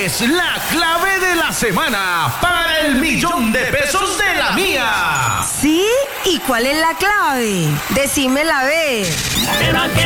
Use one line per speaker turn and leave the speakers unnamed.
es la clave de la semana para el $1.000.000 de la mía.
¿Sí? ¿Y cuál es la clave? Decímela a ver.
Pero aquí